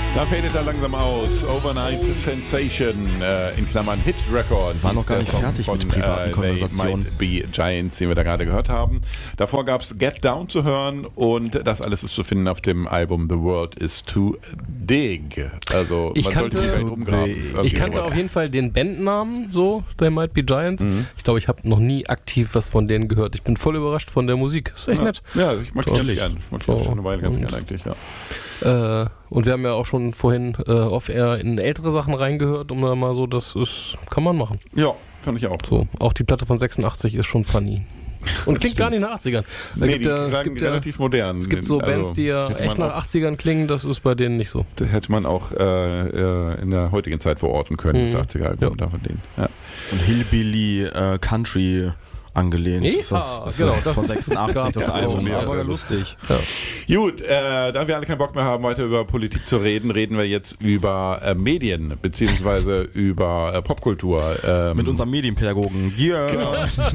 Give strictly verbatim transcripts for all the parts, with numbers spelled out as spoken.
Da fädet er langsam aus. Overnight Sensation, äh, in Klammern Hit Record. War noch gar nicht Song fertig von, mit privaten äh, Konversationen. They Might Be Giants, den wir da gerade gehört haben. Davor gab es Get Down zu hören und das alles ist zu finden auf dem Album The World Is Too Dig. Also Ich man kannte- sollte die Welt umgraben. Irgendwie Ich kannte sowas. auf jeden Fall den Bandnamen, so, They Might Be Giants. Mhm. Ich glaube, ich habe noch nie aktiv was von denen gehört. Ich bin voll überrascht von der Musik. Ist echt ja. nett. Ja, ich mag die ganz gern. Ich mag die So. schon eine Weile ganz Und- gern eigentlich, ja. Äh, und wir haben ja auch schon vorhin äh, off-air in ältere Sachen reingehört, um da mal so, das ist, kann man machen. Ja, fand ich auch. So, auch die Platte von sechsundachtzig ist schon funny. Und Das klingt gar nicht nach achtzigern. Da Nee, gibt die ja, es klangen gibt ja, relativ modern. es gibt so Also, Bands, die ja hätte echt man nach auch- achtzigern klingen, das ist bei denen nicht so. Das hätte man auch äh, äh, in der heutigen Zeit verorten können, Mhm. das achtziger-Album Ja. da von denen. Ja. Und Hillbilly äh, Country angelehnt. Ja, ist das, ist genau, das, das von sechsundachtzig das Ja, Album. also, Aber ja. lustig. Ja. Gut, äh, da wir alle keinen Bock mehr haben, weiter über Politik zu reden, reden wir jetzt über äh, Medien, beziehungsweise über äh, Popkultur. Ähm, Mit unserem Medienpädagogen. Yeah. Genau.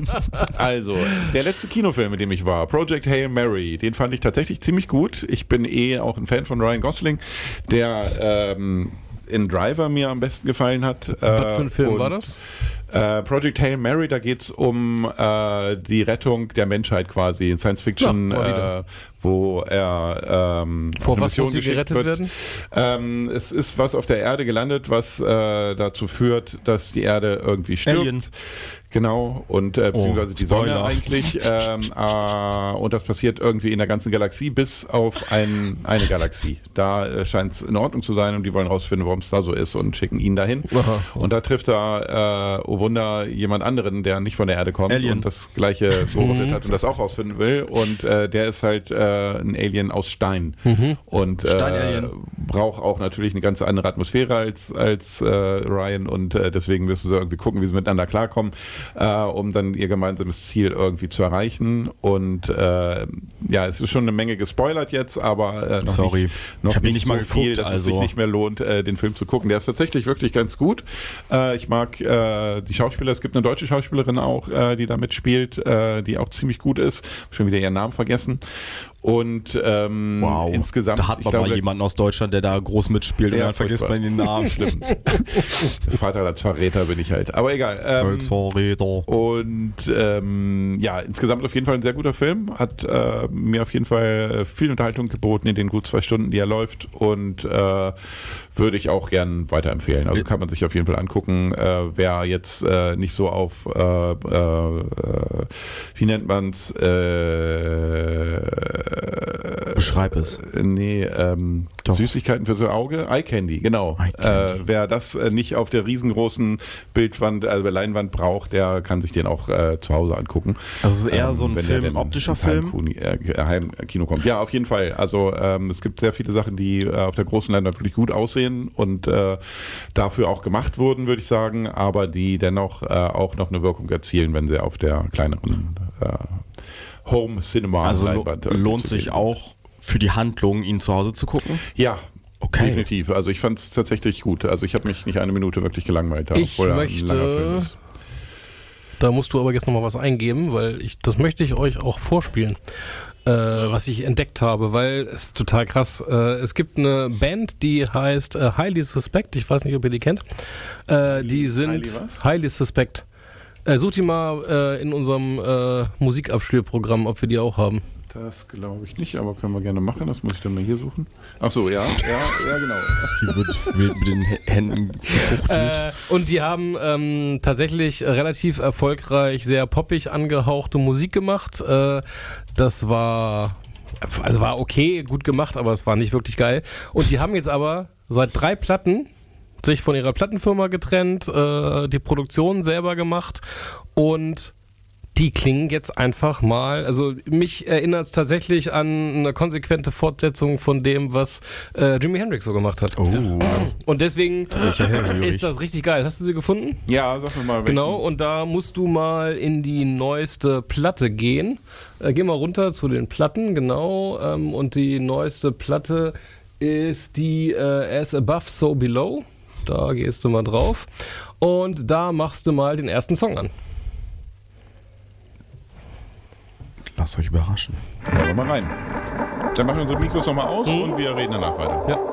Also, der letzte Kinofilm, in dem ich war, Project Hail Mary, den fand ich tatsächlich ziemlich gut. Ich bin eh auch ein Fan von Ryan Gosling, der ähm, in Driver mir am besten gefallen hat. Äh, Was für ein Film und, war das? Äh, Project Hail Mary, da geht es um äh, die Rettung der Menschheit quasi, in Science Fiction, Ja, mal wieder. äh, wo er ähm, Vor auf eine was Mission muss sie geschickt gerettet wird. werden? Ähm, es ist was auf der Erde gelandet, was äh, dazu führt, dass die Erde irgendwie stirbt. Alien. Genau, und äh, beziehungsweise Oh, die Sonne Spoiler. eigentlich. Ähm, äh, und das passiert irgendwie in der ganzen Galaxie, bis auf ein, eine Galaxie. Da äh, scheint es in Ordnung zu sein und die wollen rausfinden, warum es da so ist und schicken ihn dahin. Aha. Und da trifft er, äh, oh Wunder, jemand anderen, der nicht von der Erde kommt Alien. und das Gleiche beobachtet hat und das auch rausfinden will. Und äh, der ist halt äh, ein Alien aus Stein. Und äh, Steinalien. braucht auch natürlich eine ganz andere Atmosphäre als, als äh, Ryan und äh, deswegen müssen sie irgendwie gucken, wie sie miteinander klarkommen, äh, um dann ihr gemeinsames Ziel irgendwie zu erreichen. Und äh, ja, es ist schon eine Menge gespoilert jetzt, aber äh, noch Sorry. nicht, noch Ich hab ihn nicht nicht mal so viel, geguckt, dass also. es sich nicht mehr lohnt, äh, den Film zu gucken. Der ist tatsächlich wirklich ganz gut. Äh, ich mag äh, die Schauspieler, es gibt eine deutsche Schauspielerin auch, äh, die da mitspielt, äh, die auch ziemlich gut ist. Schon wieder ihren Namen vergessen. Und ähm, Wow. insgesamt, Da hat ich man glaube, mal jemanden aus Deutschland, der da groß mitspielt und Ja, dann vergisst furchtbar. man den Namen. schlimm. Vaterlandsverräter bin ich halt. Aber egal. Ähm, Volksverräter. und ähm, ja, insgesamt auf jeden Fall ein sehr guter Film. Hat äh, mir auf jeden Fall äh, viel Unterhaltung geboten in den gut zwei Stunden, die er läuft. Und äh, würde ich auch gern weiterempfehlen. Also kann man sich auf jeden Fall angucken. Äh, wer jetzt äh, nicht so auf, äh, äh, wie nennt man's? Äh, Beschreib es. äh, Nee, ähm, Doch. Süßigkeiten für so Auge. Eye Candy, genau. Eye Candy. Äh, wer das äh, nicht auf der riesengroßen Bildwand, also Leinwand braucht, der kann sich den auch äh, zu Hause angucken. Also es ist eher Ähm, so ein wenn der Film, denn optischer ins Film. Heimkuni- äh, Heimkino kommt. Ja, auf jeden Fall. Also ähm, es gibt sehr viele Sachen, die äh, auf der großen Leinwand wirklich gut aussehen und äh, dafür auch gemacht wurden, würde ich sagen, aber die dennoch äh, auch noch eine Wirkung erzielen, wenn sie auf der kleineren äh, Home Cinema Also lo Leinwand irgendwie lohnt zu sich sehen. auch für die Handlung, ihn zu Hause zu gucken? Ja. Okay. Definitiv. Also ich fand es tatsächlich gut. Also ich habe mich nicht eine Minute wirklich gelangweilt, Ich obwohl er möchte- ein langer Film ist. Da musst du aber jetzt nochmal was eingeben, weil ich, das möchte ich euch auch vorspielen, äh, was ich entdeckt habe, weil es ist total krass. Äh, es gibt eine Band, die heißt äh, Highly Suspect, ich weiß nicht, ob ihr die kennt. Äh, die sind Highly was? Highly Suspect. Äh, sucht die mal äh, in unserem äh, Musikabspielprogramm, ob wir die auch haben. Das glaube ich nicht, aber können wir gerne machen. Das muss ich dann mal hier suchen. Ach so, ja, ja, ja, genau. Hier wird wild mit den H- Händen gefuchtelt. Äh, und die haben ähm, tatsächlich relativ erfolgreich, sehr poppig angehauchte Musik gemacht. Äh, das war, also war okay, gut gemacht, aber es war nicht wirklich geil. Und die haben jetzt aber seit drei Platten sich von ihrer Plattenfirma getrennt, äh, die Produktion selber gemacht und die klingen jetzt einfach mal, also mich erinnert es tatsächlich an eine konsequente Fortsetzung von dem, was äh, Jimi Hendrix so gemacht hat. Oh. Und deswegen Welcher hellhörig. ist das richtig geil. Hast du sie gefunden? Ja, sag mir mal, welchen. Genau, und da musst du mal in die neueste Platte gehen. Äh, geh mal runter zu den Platten, genau. Ähm, und die neueste Platte ist die äh, As Above, So Below. Da gehst du mal drauf. Und da machst du mal den ersten Song an. Lasst euch überraschen. Hören wir mal rein. Dann machen wir unsere Mikros nochmal aus und wir reden danach weiter. Ja.